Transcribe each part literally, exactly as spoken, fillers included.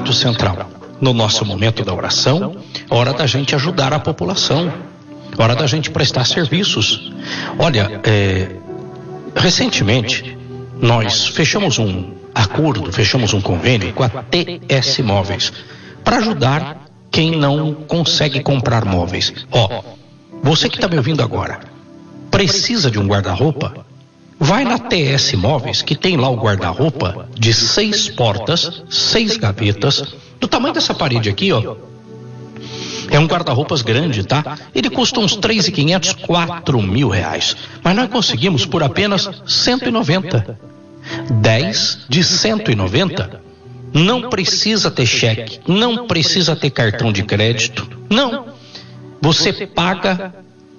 Rádio Central. No nosso momento da oração, hora da gente ajudar a população, hora da gente prestar serviços. Olha, é, recentemente nós fechamos um acordo, fechamos um convênio com a T S Móveis para ajudar quem não consegue comprar móveis. Ó, você que está me ouvindo agora, precisa de um guarda-roupa? Vai na T S Móveis, que tem lá o guarda-roupa de seis portas, seis gavetas, do tamanho dessa parede aqui, ó. É um guarda-roupas grande, tá? Ele custa uns três mil e quinhentos, quatro mil reais. Mas nós conseguimos por apenas cento e noventa. dez de cento e noventa. Não precisa ter cheque, não precisa ter cartão de crédito, não. Você paga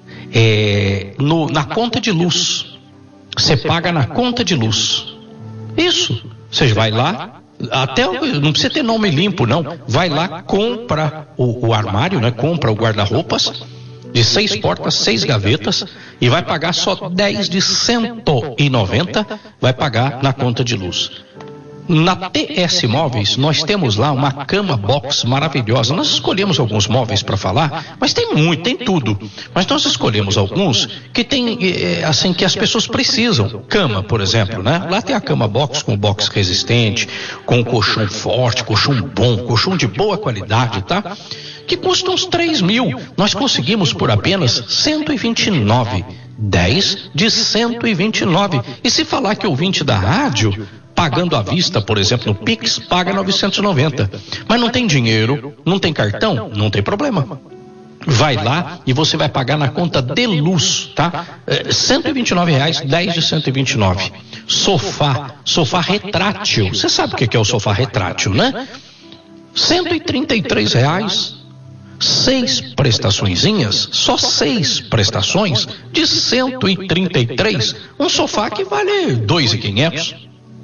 é, no, na conta de luz. Você paga na conta de luz. Isso. Você vai lá, até não precisa ter nome limpo, não. Vai lá, compra o, o armário, né? Compra o guarda-roupas de seis portas, seis gavetas e vai pagar só dez de cento e noventa. Vai pagar na conta de luz. Na T S Móveis, nós temos lá uma cama box maravilhosa. Nós escolhemos alguns móveis para falar, mas tem muito, tem tudo. Mas nós escolhemos alguns que tem, é, assim, que as pessoas precisam. Cama, por exemplo, né? Lá tem a cama box com box resistente, com colchão forte, colchão bom, colchão de boa qualidade, tá? Que custa uns três mil. Nós conseguimos por apenas cento e vinte e nove. dez de cento e vinte e nove. E se falar que ouvinte da rádio, pagando à vista, por exemplo, no Pix, paga novecentos e noventa. Mas não tem dinheiro, não tem cartão, não tem problema. Vai lá e você vai pagar na conta de luz, tá? É, cento e vinte e nove reais, dez de cento e vinte e nove. Sofá, sofá retrátil. Você sabe o que é o sofá retrátil, né? cento e trinta e três reais. Seis prestaçõezinhas, só seis prestações de cento e trinta e três. Um sofá que vale dois mil e quinhentos.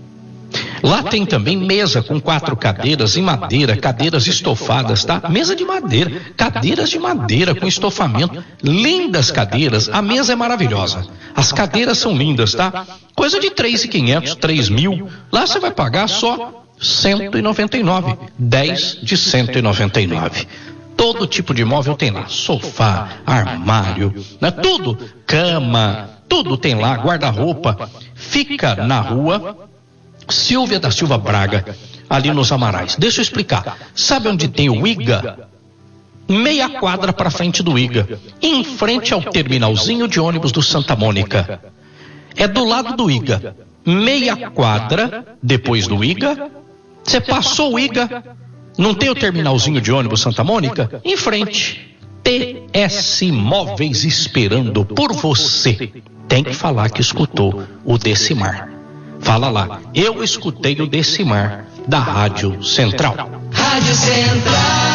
Lá tem também mesa com quatro cadeiras em madeira, cadeiras estofadas, tá? Mesa de madeira, cadeiras de madeira com estofamento, lindas cadeiras, a mesa é maravilhosa, as cadeiras são lindas, tá? Coisa de três mil e quinhentos, três mil, lá você vai pagar só cento e noventa e nove, dez de cento e noventa e nove. Todo tipo de móvel tem lá, sofá, armário, né? Tudo, cama, tudo tem lá, guarda-roupa, fica na rua Silvia da Silva Braga, ali nos Amarais. Deixa eu explicar. Sabe onde tem o I G A? Meia quadra para frente do I G A, em frente ao terminalzinho de ônibus do Santa Mônica. É do lado do I G A. Meia quadra depois do I G A. Você passou o I G A, não tem o terminalzinho de ônibus Santa Mônica? Em frente. T S Móveis esperando por você. Tem que falar que escutou o Decimar. Fala lá, eu escutei o Decimar da Rádio Central. Rádio Central.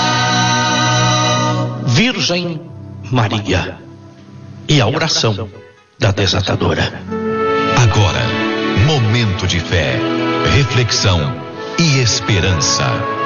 Virgem Maria e a oração da desatadora. Agora, momento de fé, reflexão e esperança.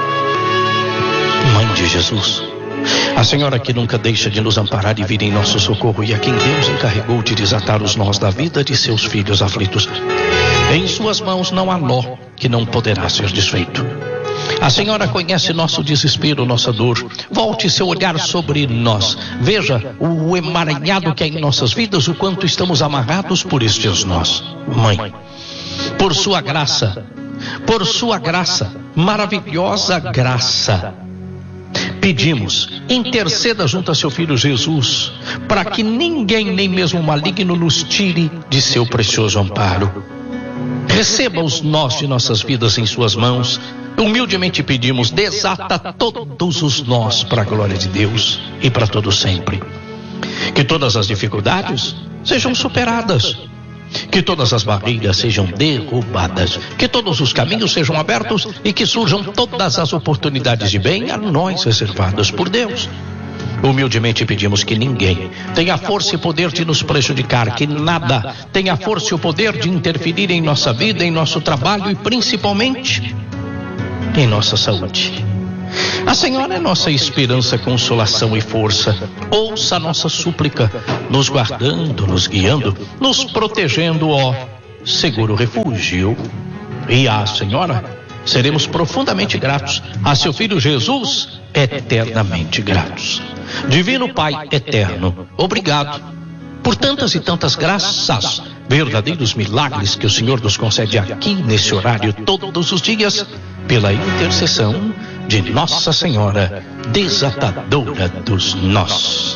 Mãe de Jesus, a senhora que nunca deixa de nos amparar e vir em nosso socorro, e a quem Deus encarregou de desatar os nós da vida de seus filhos aflitos. Em suas mãos não há nó que não poderá ser desfeito. A senhora conhece nosso desespero, nossa dor. Volte seu olhar sobre nós. Veja o emaranhado que é em nossas vidas, o quanto estamos amarrados por estes nós. Mãe, por sua graça, por sua graça, maravilhosa graça, pedimos, interceda junto a seu Filho Jesus, para que ninguém, nem mesmo o maligno, nos tire de seu precioso amparo. Receba os nós de nossas vidas em suas mãos. Humildemente pedimos, desata todos os nós para a glória de Deus e para todo sempre. Que todas as dificuldades sejam superadas, que todas as barreiras sejam derrubadas, que todos os caminhos sejam abertos e que surjam todas as oportunidades de bem a nós reservadas por Deus. Humildemente pedimos que ninguém tenha força e poder de nos prejudicar, que nada tenha força e o poder de interferir em nossa vida, em nosso trabalho e principalmente em nossa saúde. A Senhora é nossa esperança, consolação e força. Ouça a nossa súplica, nos guardando, nos guiando, nos protegendo, ó seguro refúgio. E a Senhora seremos profundamente gratos. A seu Filho Jesus, eternamente gratos. Divino Pai eterno, obrigado por tantas e tantas graças, verdadeiros milagres que o Senhor nos concede aqui nesse horário todos os dias, pela intercessão de Nossa Senhora, desatadora dos nós.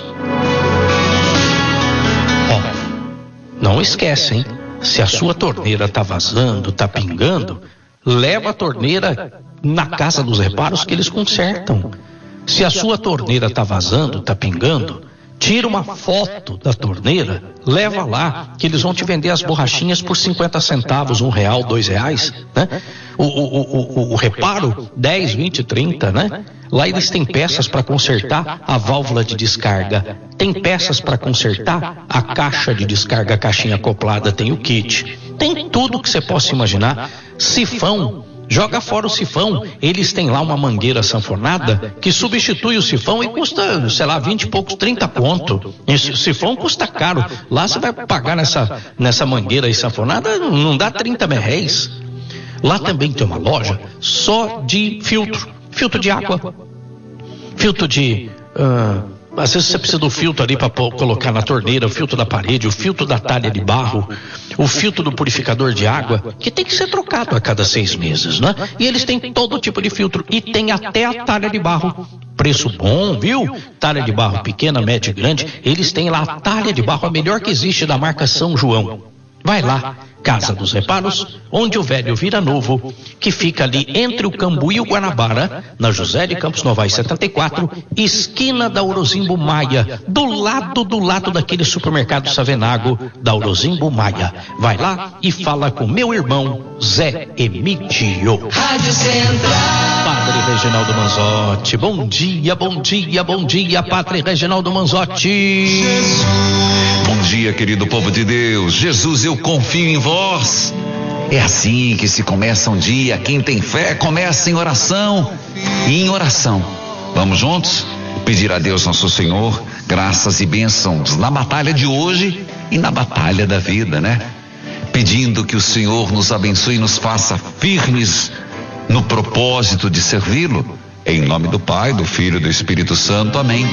Ó, não esquecem, se a sua torneira tá vazando, tá pingando, leva a torneira na Casa dos Reparos que eles consertam. Se a sua torneira tá vazando, tá pingando, tira uma foto da torneira, leva lá, que eles vão te vender as borrachinhas por cinquenta centavos, um real, dois reais, né? O, o, o, o, o reparo, dez, vinte, trinta, né? Lá eles têm peças para consertar a válvula de descarga, tem peças para consertar a caixa de descarga, a caixinha acoplada, tem o kit, tem tudo que você possa imaginar. Sifão, joga fora o sifão, eles têm lá uma mangueira sanfonada que substitui o sifão e custa, sei lá, vinte e poucos, trinta conto. Esse sifão custa caro, lá você vai pagar nessa, nessa mangueira aí sanfonada, não dá trinta merréis. Lá também tem uma loja só de filtro, filtro de água, filtro de... Uh, às vezes você precisa do filtro ali para colocar na torneira, o filtro da parede, o filtro da talha de barro, o filtro do purificador de água, que tem que ser trocado a cada seis meses, né? E eles têm todo tipo de filtro e tem até a talha de barro. Preço bom, viu? Talha de barro pequena, média e grande. Eles têm lá a talha de barro, a melhor que existe, da marca São João. Vai lá, Casa dos Reparos, onde o velho vira novo, que fica ali entre o Cambu e o Guanabara, na José de Campos Novais setenta e quatro, esquina da Orozimbo Maia, do lado do lado daquele supermercado Savenago da Orozimbo Maia. Vai lá e fala com meu irmão Zé Emídio. Rádio Central. Padre Reginaldo Manzotti, bom dia, bom dia, bom dia, Padre Reginaldo Manzotti. Jesus. Bom dia, querido povo de Deus. Jesus, eu confio em vós. É assim que se começa um dia. Quem tem fé começa em oração. E em oração, vamos juntos pedir a Deus nosso Senhor graças e bênçãos na batalha de hoje e na batalha da vida, né? Pedindo que o Senhor nos abençoe e nos faça firmes no propósito de servi-lo. Em nome do Pai, do Filho e do Espírito Santo. Amém.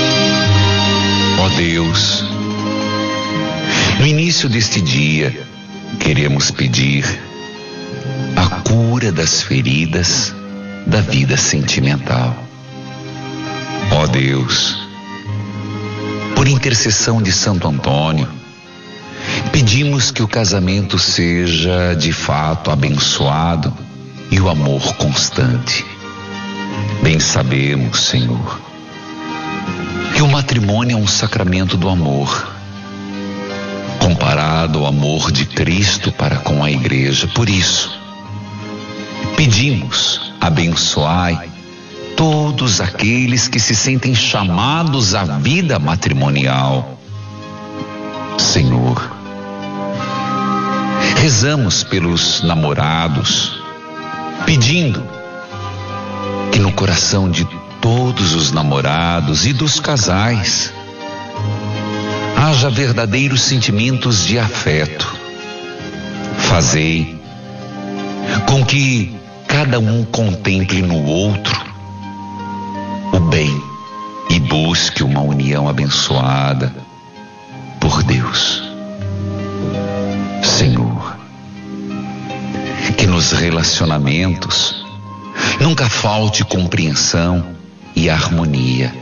Ó Deus, no início deste dia, queremos pedir a cura das feridas da vida sentimental. Ó Deus, por intercessão de Santo Antônio, pedimos que o casamento seja de fato abençoado e o amor constante. Bem sabemos, Senhor, que o matrimônio é um sacramento do amor, comparado ao amor de Cristo para com a igreja. Por isso, pedimos, abençoai todos aqueles que se sentem chamados à vida matrimonial. Senhor, rezamos pelos namorados, pedindo que no coração de todos os namorados e dos casais haja verdadeiros sentimentos de afeto. Fazei com que cada um contemple no outro o bem e busque uma união abençoada por Deus. Senhor, que nos relacionamentos nunca falte compreensão e harmonia.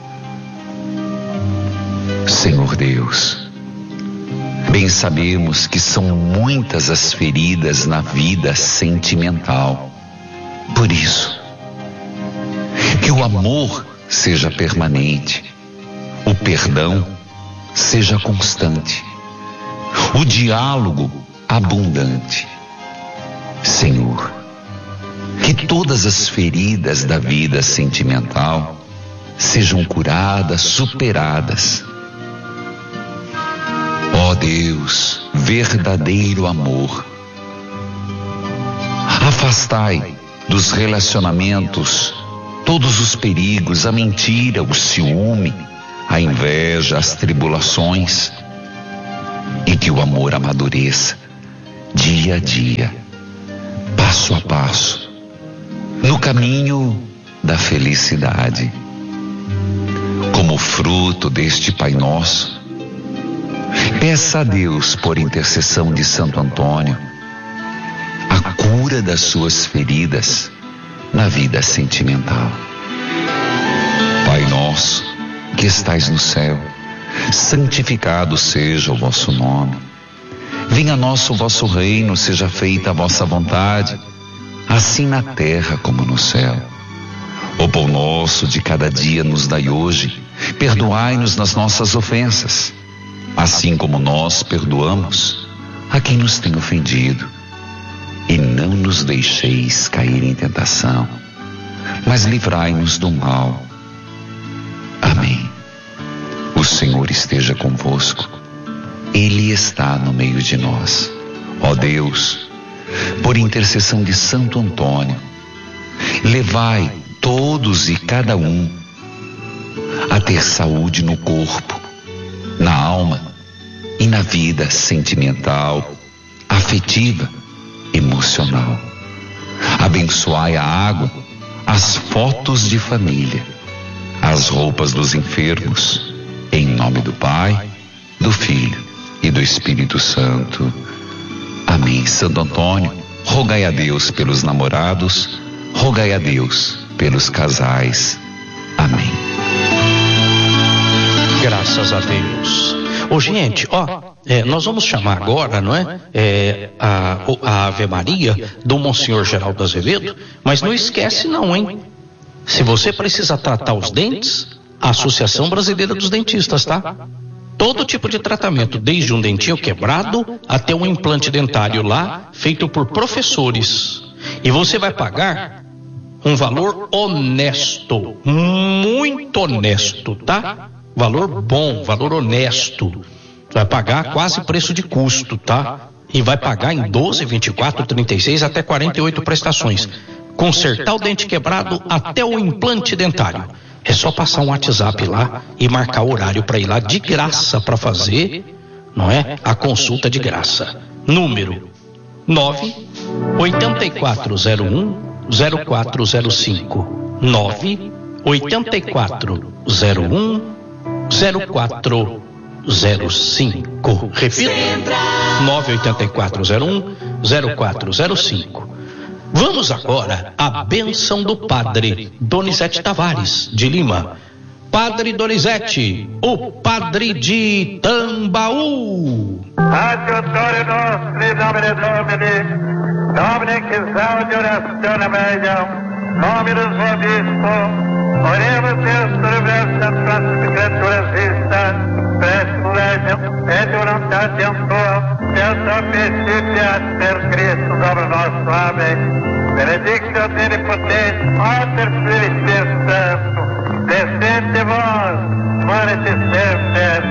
Senhor Deus, bem sabemos que são muitas as feridas na vida sentimental. Por isso, que o amor seja permanente, o perdão seja constante, o diálogo abundante. Senhor, que todas as feridas da vida sentimental sejam curadas, superadas. Ó Deus, verdadeiro amor, afastai dos relacionamentos todos os perigos, a mentira, o ciúme, a inveja, as tribulações, e que o amor amadureça dia a dia, passo a passo, caminho da felicidade. Como fruto deste Pai Nosso, peça a Deus, por intercessão de Santo Antônio, a cura das suas feridas na vida sentimental. Pai nosso, que estais no céu, santificado seja o vosso nome. Venha a nós o vosso reino, seja feita a vossa vontade, assim na terra como no céu. O pão nosso de cada dia nos dai hoje, perdoai-nos nas nossas ofensas, assim como nós perdoamos a quem nos tem ofendido. E não nos deixeis cair em tentação, mas livrai-nos do mal. Amém. O Senhor esteja convosco. Ele está no meio de nós. Ó Deus, por intercessão de Santo Antônio, levai todos e cada um a ter saúde no corpo, na alma e na vida sentimental, afetiva, emocional. Abençoai a água, as fotos de família, as roupas dos enfermos, em nome do Pai, do Filho e do Espírito Santo. Amém. Santo Antônio, rogai a Deus pelos namorados, rogai a Deus pelos casais. Amém. Graças a Deus. Ô, gente, ó, é, nós vamos chamar agora, não é? é a, a Ave Maria do Monsenhor Geraldo Azevedo, mas não esquece não, hein? Se você precisa tratar os dentes, a Associação Brasileira dos Dentistas, tá? Todo tipo de tratamento, desde um dentinho quebrado até um implante dentário lá, feito por professores. E você vai pagar um valor honesto, muito honesto, tá? Valor bom, valor honesto. Vai pagar quase preço de custo, tá? E vai pagar em doze, vinte e quatro, trinta e seis até quarenta e oito prestações. Consertar o dente quebrado até o implante dentário. É só passar um WhatsApp lá e marcar o horário para ir lá de graça para fazer, não é? A consulta de graça. Número nove oito quatro zero um zero quatro zero cinco. nove oito quatro zero um zero quatro zero cinco. Repito, nove oito quatro zero um zero quatro zero cinco. Vamos agora à bênção do Padre Donizete Tavares, de Lima. Padre Donizete, o Padre de Tambaú. Adiutore nostri, nomine Domini, Domine che salve orazione meglio, Dominus vobisco, oremos Deus reversa trans criaturas vista, prestum legem, et voluntatem tua, Deus principia per Cristo Domino nostro. Amém. Benedictio Omnipotens, Pater, Filii, Spiritus Sancto, descende vos, manet semper.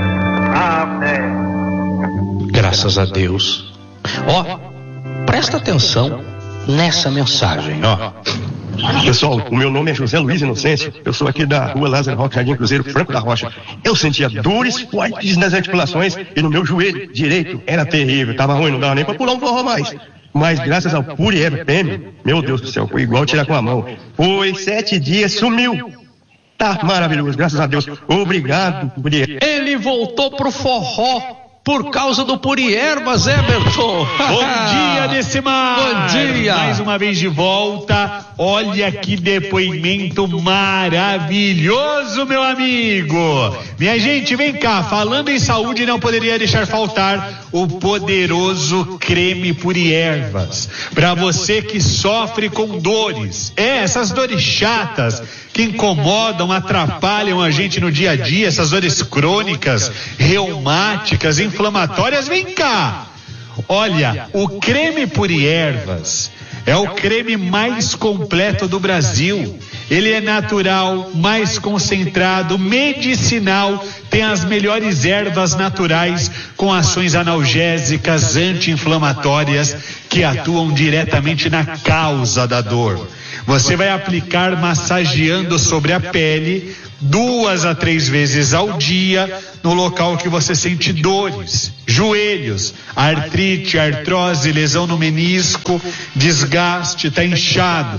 Amém. Graças a Deus. Ó, presta atenção nessa mensagem, ó. Pessoal, o meu nome é José Luiz Inocêncio, eu sou aqui da rua Lázaro Roque, Jardim Cruzeiro, Franco da Rocha. Eu sentia dores fortes nas articulações e no meu joelho direito era terrível, tava ruim, não dava nem pra pular um forró mais. Mas graças ao Purier Prêmio, meu Deus do céu, foi igual tirar com a mão. Foi sete dias, sumiu. Tá maravilhoso, graças a Deus. Obrigado, Purier. Ele voltou pro forró por causa do Puriervas, Everton. Bom dia, Decimar. Bom dia. Mais uma vez de volta. Olha que depoimento maravilhoso, meu amigo. Minha gente, vem cá. Falando em saúde, não poderia deixar faltar o poderoso creme Puriervas. Para você que sofre com dores. É, essas dores chatas que incomodam, atrapalham a gente no dia a dia, essas dores crônicas, reumáticas, inflamatórias, vem cá. Olha, o creme Puriervas é o creme mais completo do Brasil. Ele é natural, mais concentrado, medicinal, tem as melhores ervas naturais com ações analgésicas, anti-inflamatórias que atuam diretamente na causa da dor. Você vai aplicar massageando sobre a pele duas a três vezes ao dia no local que você sente dores, joelhos, artrite, artrose, lesão no menisco, desgaste, está inchado.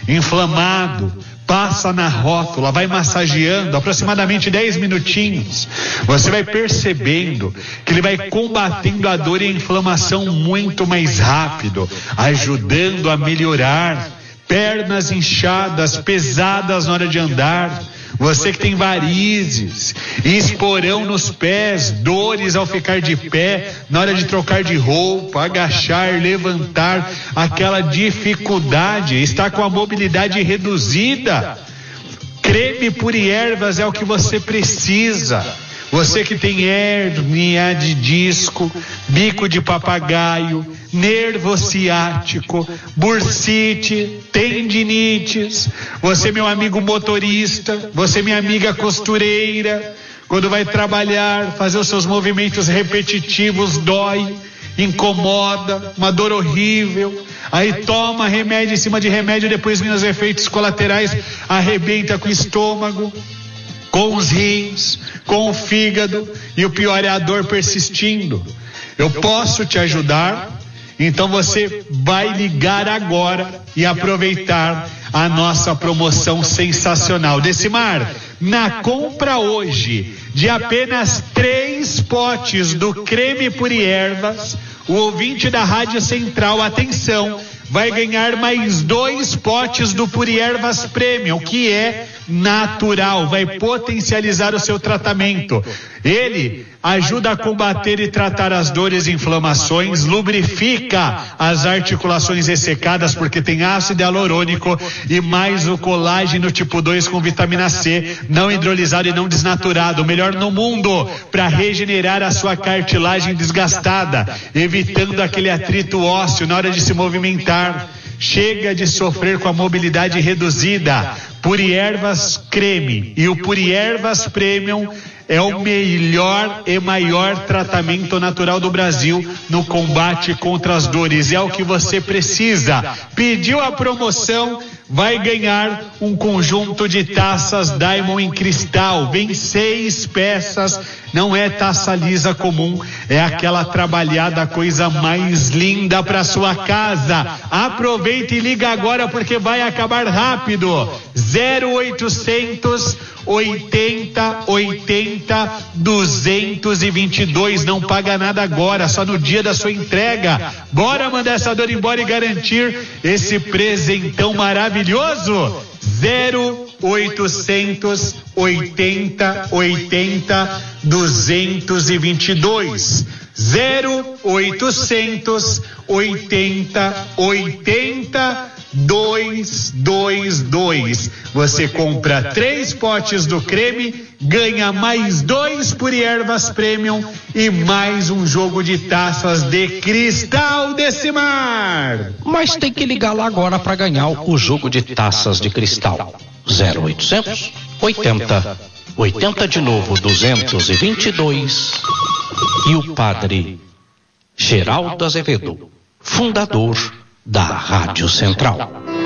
inflamado, passa na rótula, vai massageando aproximadamente dez minutinhos. Você vai percebendo que ele vai combatendo a dor e a inflamação muito mais rápido, ajudando a melhorar. Pernas inchadas, pesadas na hora de andar. Você que tem varizes, esporão nos pés, dores ao ficar de pé, na hora de trocar de roupa, agachar, levantar, aquela dificuldade, está com a mobilidade reduzida. Creme Puriervas é o que você precisa. Você que tem hérnia de disco, bico de papagaio, nervo ciático, bursite, tendinites, você meu amigo motorista, você minha amiga costureira, quando vai trabalhar, fazer os seus movimentos repetitivos, dói, incomoda, uma dor horrível, aí toma remédio em cima de remédio, depois vem os efeitos colaterais, arrebenta com o estômago, com os rins, com o fígado, e o pior é a dor persistindo. Eu posso te ajudar, então você vai ligar agora e aproveitar a nossa promoção sensacional. Decimar, na compra hoje de apenas três potes do creme Puriervas, o ouvinte da Rádio Central, atenção, vai ganhar mais dois potes do Puriervas Premium, que é natural, vai potencializar o seu tratamento. Ele ajuda a combater e tratar as dores e inflamações, lubrifica as articulações ressecadas porque tem ácido hialurônico e mais o colágeno tipo dois com vitamina C, não hidrolisado e não desnaturado, o melhor no mundo para regenerar a sua cartilagem desgastada, evitando aquele atrito ósseo na hora de se movimentar. Chega de sofrer com a mobilidade reduzida. Puriervas Creme e o Puriervas Premium é o melhor e maior tratamento natural do Brasil no combate contra as dores. É o que você precisa. Pediu a promoção, vai ganhar um conjunto de taças Diamond em cristal. Vem seis peças, não é taça lisa comum, é aquela trabalhada, coisa mais linda para sua casa. Aproveita e liga agora porque vai acabar rápido. zero oitocentos oitenta oitenta duzentos e vinte e dois, não paga nada agora, só no dia da sua entrega. Bora mandar essa dor embora e garantir esse presentão maravilhoso. zero oitocentos oitenta oitenta duzentos e vinte e dois, zero oitocentos oitenta oitenta duzentos e vinte e dois. Você compra três potes do creme, ganha mais dois Puriervas Premium e mais um jogo de taças de cristal. Decimar. Mas tem que ligar lá agora para ganhar o jogo de taças de cristal. zero oitocentos oitenta oitenta de novo duzentos e vinte e dois. E o padre Geraldo Azevedo, fundador da Rádio Central.